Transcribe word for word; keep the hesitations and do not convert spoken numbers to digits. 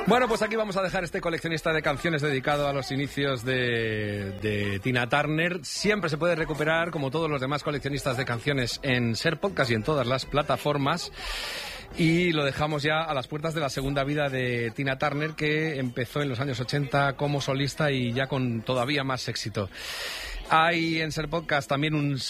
Bueno, pues aquí vamos a dejar este coleccionista de canciones dedicado a los inicios de, de Tina Turner. Siempre se puede recuperar, como todos los demás coleccionistas de canciones, en Ser Podcast y en todas las plataformas. Y lo dejamos ya a las puertas de la segunda vida de Tina Turner, que empezó en los años ochenta como solista y ya con todavía más éxito. Hay en Ser Podcast también un